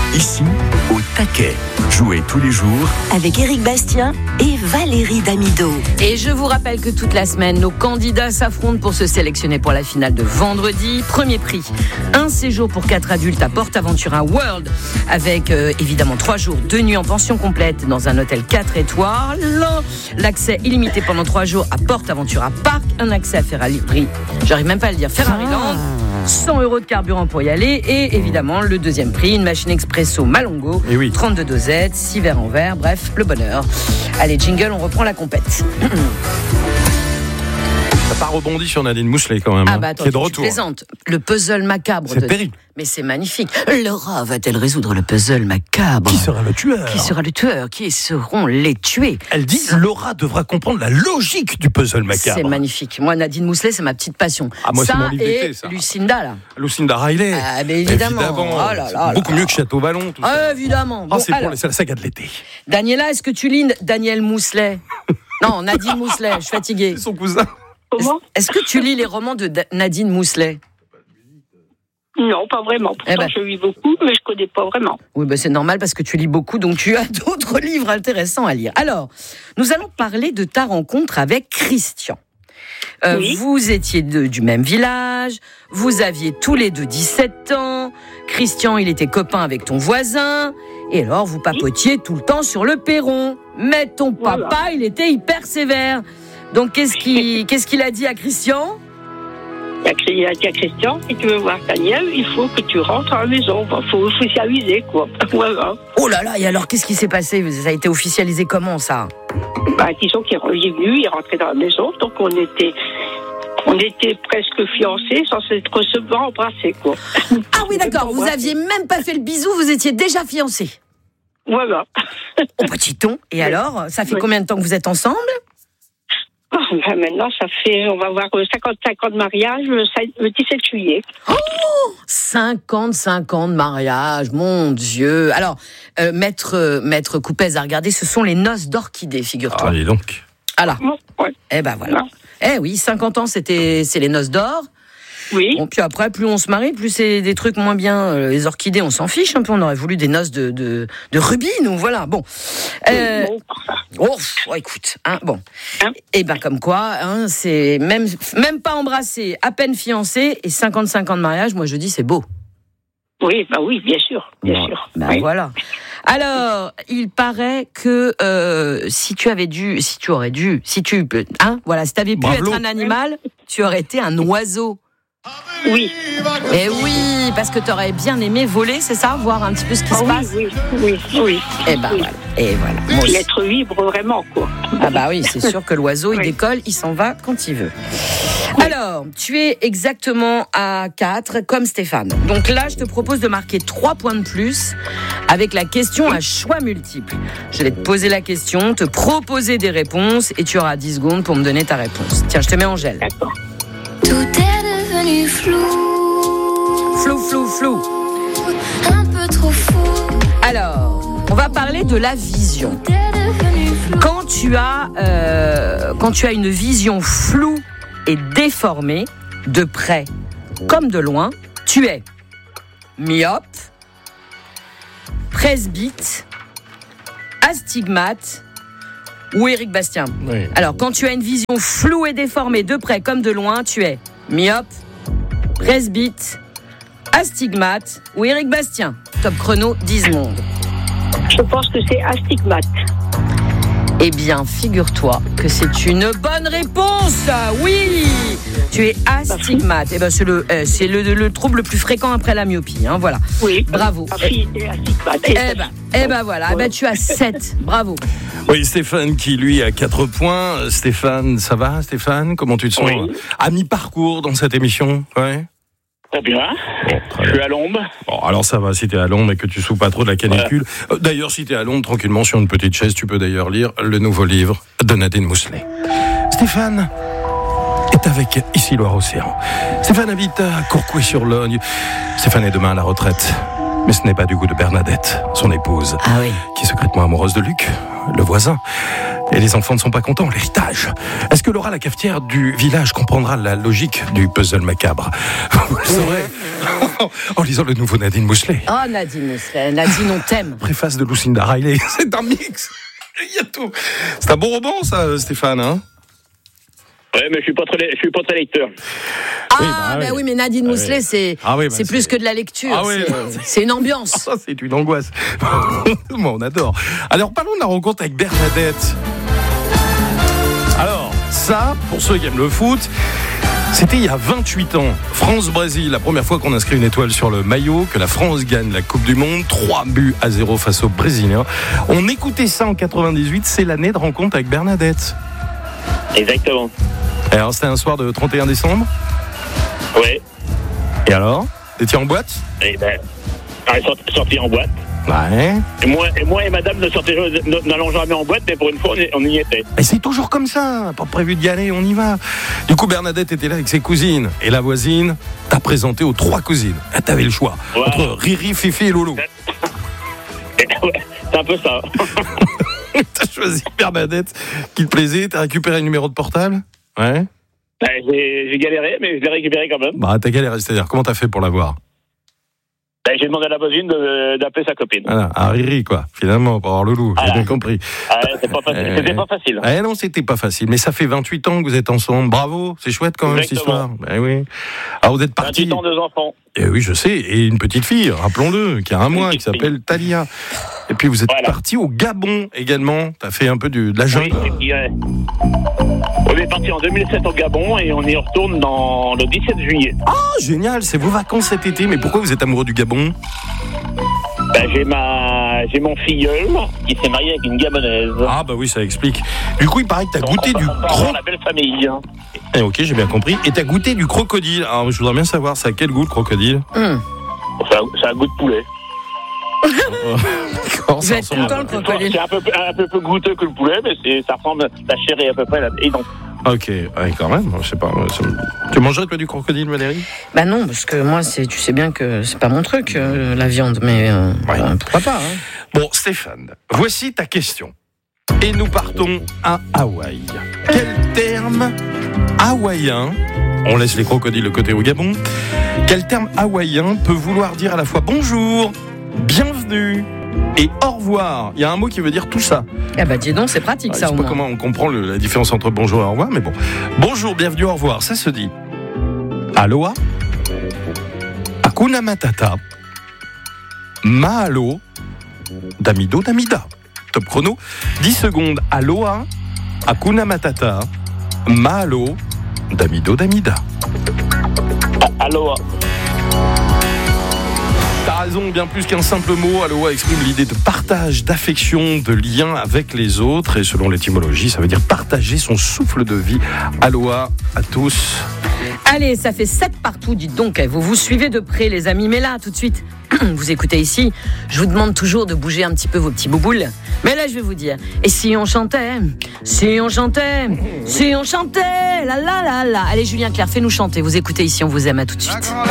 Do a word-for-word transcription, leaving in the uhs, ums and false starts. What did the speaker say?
Ici, au taquet. Jouez tous les jours avec Éric Bastien et Valérie Damido. Et je vous rappelle que toute la semaine, nos candidats s'affrontent pour se sélectionner pour la finale de vendredi. Premier prix, un séjour pour quatre adultes à PortAventura World avec euh, évidemment trois jours, deux nuits en pension complète dans un hôtel quatre étoiles. L'accès illimité pendant trois jours à PortAventura Park, un accès à Ferrari, j'arrive même pas à le dire, Ferrari Land. cent euros de carburant pour y aller et évidemment le deuxième prix, une machine expresso Malongo, oui. trente-deux dosettes, six verres en verre, bref, le bonheur. Allez, jingle, on reprend la compète. Ça n'a pas rebondi sur Nadine Mousselet quand même, ah bah attends, qui est de tu retour. plaisantes. Le puzzle macabre. C'est de... terrible. Mais c'est magnifique. Laura va-t-elle résoudre le puzzle macabre ? Qui sera le tueur ? Qui sera le tueur ? Qui seront les tués ? Elle dit Ça... Laura devra comprendre la logique du puzzle macabre. C'est magnifique. Moi, Nadine Mousselet, c'est ma petite passion. Ah, moi, ça c'est mon livre d'été, et ça. Lucinda, là. Lucinda Riley. Ah, mais évidemment. évidemment. Oh là là Beaucoup là mieux là. que Château Vallon. Tout Ah, ça. évidemment. Ah, Bon, c'est, alors, pour les, c'est la saga de l'été. Daniela, est-ce que tu lis Daniel Mousselet ? Non, Nadine Mousselet, je suis fatiguée. C'est son cousin. Comment ? Est-ce que tu lis les romans de Da- Nadine Mousselet ? Non, pas vraiment. Pourtant, Eh ben. je lis beaucoup, mais je connais pas vraiment. Oui, ben c'est normal parce que tu lis beaucoup, donc tu as d'autres livres intéressants à lire. Alors, nous allons parler de ta rencontre avec Christian. Euh, Oui. Vous étiez de- du même village, vous aviez tous les deux dix-sept ans, Christian, il était copain avec ton voisin, et alors vous papotiez tout le temps sur le perron. Mais ton Voilà. papa, il était hyper sévère. Donc, qu'est-ce qu'il, qu'est-ce qu'il a dit à Christian ? Il a dit à Christian, si tu veux voir Daniel, il faut que tu rentres à la maison. Il faut officialiser, quoi. Voilà. Oh là là, et alors qu'est-ce qui s'est passé ? Ça a été officialisé comment, ça ? Bah, disons qu'il est venu, il est rentré dans la maison, donc on était... On était presque fiancés sans s'être recevoir, embrassés, quoi. Ah oui, d'accord, vous aviez même pas fait le bisou, vous étiez déjà fiancés. Voilà. Au petit ton. Et alors, ça fait Oui. combien de temps que vous êtes ensemble ? Oh, ben maintenant, ça fait, on va voir cinquante-cinq ans de mariage le dix-sept juillet. cinquante-cinq ans de mariage, mon Dieu. Alors, euh, maître, euh, maître Coupez a regardé, ce sont les noces d'orchidée, figure-toi. Ah, dis donc. Ah là, Bon, ouais. eh ben voilà. Non. Eh oui, cinquante ans, c'était, c'est les noces d'or. Oui. Bon, puis après, plus on se marie, plus c'est des trucs moins bien. Euh, les orchidées, on s'en fiche un peu. On aurait voulu des noces de, de, de rubis, nous, voilà. Bon. Euh, Bon, oh, pff, oh, écoute, hein, bon. Hein Et ben comme quoi, hein, c'est même, même pas embrassé, à peine fiancé, et cinquante-cinq ans de mariage, moi je dis c'est beau. oui, bah oui, bien sûr, bien Bon, sûr. ben Oui. voilà. Alors, il paraît que euh, si tu avais dû, si tu aurais dû, si tu, hein, voilà, si t'avais pu Bravo. être un animal, tu aurais été un oiseau. Oui. Et oui, parce que t'aurais bien aimé voler, c'est ça, voir un petit peu ce qui Ah se oui, passe. oui, oui, oui. Et ben Oui. voilà. Et voilà. Moi aussi. Être libre vraiment, quoi. Ah bah oui, c'est sûr que l'oiseau, il Oui. décolle, il s'en va quand il veut. Alors, tu es exactement à quatre, comme Stéphane. Donc là, je te propose de marquer trois points de plus avec la question à choix multiples. Je vais te poser la question, te proposer des réponses et tu auras dix secondes pour me donner ta réponse. Tiens, je te mets en gel. D'accord. Tout est devenu flou, Flou, flou, flou. un peu trop fou. Alors, on va parler de la vision. Tout est devenu flou. Quand tu as, euh, quand tu as une vision floue et déformée, de près comme de loin, tu es myope, presbyte, astigmate ou Éric Bastien. Oui. Alors, quand tu as une vision floue et déformée, de près comme de loin, tu es myope, presbyte, astigmate ou Éric Bastien. Top chrono, dix secondes. Je pense que c'est astigmate. Eh bien, figure-toi que c'est une bonne réponse. Oui, tu es astigmate. Eh ben, c'est le, euh, c'est le, le trouble le plus fréquent après la myopie. Hein, voilà. Oui. Bravo. Ma fille était astigmate. Eh ben, eh ben voilà. Eh ben, tu as sept. Bravo. Oui, Stéphane qui, lui, a quatre points. Stéphane, ça va, Stéphane ? Comment tu te sens ? Oui. À mi-parcours dans cette émission ? Ouais. Très bien. Bon, très Je bien. suis à l'ombre. Bon, alors ça va si t'es à Londres et que tu souffres pas trop de la canicule. Euh, D'ailleurs, si t'es à Londres, tranquillement, sur une petite chaise, tu peux d'ailleurs lire le nouveau livre de Nadine Mousselet. Stéphane est avec Ici Loire-Océan. Stéphane habite à Courcouet-sur-Logne. Stéphane est demain à la retraite. Mais ce n'est pas du goût de Bernadette, son épouse, Ah oui. qui est secrètement amoureuse de Luc, le voisin. Et les enfants ne sont pas contents, l'héritage. Est-ce que Laura, la cafetière du village, comprendra la logique du puzzle macabre? Vous le saurez en lisant le nouveau Nadine Mousselet. Oh, Nadine Mousselet, Nadine, on t'aime. Préface de Lucinda Riley. C'est un mix. Il y a tout. C'est un bon roman, ça, Stéphane, hein? Ouais, mais je suis pas très, je suis pas très lecteur. Ah, Oui, bah bah oui. oui, mais Nadine Ah Mousselet, oui. c'est, Ah oui, bah c'est plus c'est- que de la lecture. Ah oui. c'est, c'est une ambiance. Ça, c'est une angoisse. Moi, on adore. Alors, parlons de la rencontre avec Bernadette. Alors, ça, pour ceux qui aiment le foot, c'était il y a vingt-huit ans. France-Brésil, la première fois qu'on inscrit une étoile sur le maillot, que la France gagne la Coupe du Monde, trois buts à zéro face aux Brésiliens. On écoutait ça en quatre-vingt-dix-huit, c'est l'année de rencontre avec Bernadette. Exactement. Et alors, c'était un soir de trente et un décembre. Ouais. Et alors, t'étais en boîte? Et ben, on est sorti, sorti en boîte. Ouais. Et moi, et moi et madame ne sortions- ne- n'allons jamais en boîte, mais pour une fois, on y, on y était. Et c'est toujours comme ça, pas prévu d'y aller, on y va. Du coup, Bernadette était là avec ses cousines. Et la voisine t'a présenté aux trois cousines. Et t'avais le choix Voilà. entre Riri, Fifi et Loulou. Et, ouais, c'est un peu ça. T'as choisi Bernadette qui te plaisait, t'as récupéré le numéro de portable? Ouais. Ouais, j'ai, j'ai galéré, mais je l'ai récupéré quand même. Bah, t'as galéré, c'est-à-dire, comment t'as fait pour l'avoir? Ben, j'ai demandé à la voisine de, d'appeler sa copine. Voilà, à Riri, quoi, finalement, pour avoir Loulou, j'ai Voilà. bien compris. Ah, ouais, c'est pas facile. Euh, C'était pas facile. Eh non, c'était pas facile, mais ça fait vingt-huit ans que vous êtes ensemble. Bravo, c'est chouette quand même, cette Exactement. histoire. Ben oui. Alors, vous êtes partis. vingt-huit ans, deux enfants. Eh oui, je sais. Et une petite fille, rappelons-le, qui a un mois, qui petite fille. s'appelle Talia. Et puis vous êtes Voilà. parti au Gabon également. T'as fait un peu du, de la Oui, jungle. et puis, ouais. On est parti en deux mille sept au Gabon et on y retourne dans le dix-sept juillet. Oh, génial, c'est vos vacances cet été. Mais pourquoi vous êtes amoureux du Gabon? Ben, j'ai ma, j'ai mon filleul qui s'est marié avec une Gabonaise. Ah bah oui, ça explique. Du coup, il paraît que t'as Donc, goûté on du part- on part cro... dans la belle famille. hein. Eh, ok, j'ai bien compris. Et t'as goûté du crocodile. Alors, je voudrais bien savoir, ça a quel goût le crocodile? Hum. Ça, ça a goût de poulet. D'accord, Vous ça êtes ressemble à- content, le crocodile? C'est un peu, un peu plus goûteux que le poulet, mais c'est, ça ressemble, la chair est à peu près la, et donc, Ok, ouais, quand même, je sais pas. moi, ça me- Tu mangerais toi du crocodile, Valérie? Bah non, parce que moi, c'est, tu sais bien que c'est pas mon truc, euh, la viande, mais euh, Ouais. euh, pourquoi pas, hein. Bon, Stéphane, voici ta question. Et nous partons à Hawaï. Quel terme hawaïen, on laisse les crocodiles de côté au Gabon, quel terme hawaïen peut vouloir dire à la fois bonjour, bienvenue et au revoir? Il y a un mot qui veut dire tout ça. Ah bah dis donc, c'est pratique, Je ça, sais au pas moins. comment on comprend le- la différence entre bonjour et au revoir, mais bon. Bonjour, bienvenue, au revoir, ça se dit Aloha, Hakuna Matata, Mahalo, Damido Damida. Top chrono, dix secondes. Aloha, Hakuna Matata, Mahalo, Damido Damida. ah, aloha. T'as raison, bien plus qu'un simple mot, Aloha exprime l'idée de partage, d'affection, de lien avec les autres. Et selon l'étymologie, ça veut dire partager son souffle de vie. Aloha à tous. Allez, ça fait sept partout, dites donc. Vous vous suivez de près, les amis. Mais là, tout de suite, vous écoutez ici, je vous demande toujours de bouger un petit peu vos petits bouboules. Mais là, je vais vous dire, et si on chantait, si on chantait, si on chantait, la la la la. Allez, Julien Clerc, fais-nous chanter. Vous écoutez ici, on vous aime, à tout de suite.